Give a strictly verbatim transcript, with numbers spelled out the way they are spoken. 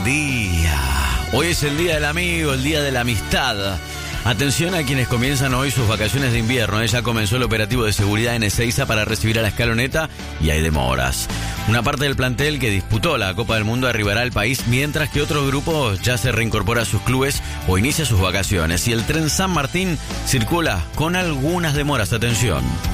buen día. Hoy es el día del amigo, el día de la amistad. Atención a quienes comienzan hoy sus vacaciones de invierno. Ya comenzó el operativo de seguridad en Ezeiza para recibir a la escaloneta y hay demoras. Una parte del plantel que disputó la Copa del Mundo arribará al país, mientras que otro grupo ya se reincorpora a sus clubes o inicia sus vacaciones. Y el tren San Martín circula con algunas demoras. Atención.